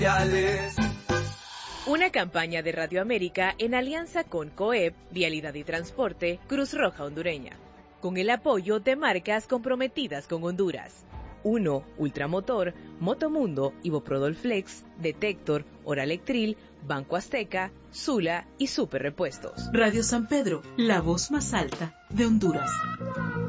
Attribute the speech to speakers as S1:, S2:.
S1: Una campaña de Radio América en alianza con COEP, Vialidad y Transporte, Cruz Roja Hondureña, con el apoyo de marcas comprometidas con Honduras. Uno, Ultramotor, Motomundo, Iboprodol Flex, Detector, Oralectril, Banco Azteca, Sula y Super Repuestos.
S2: Radio San Pedro, la voz más alta de Honduras.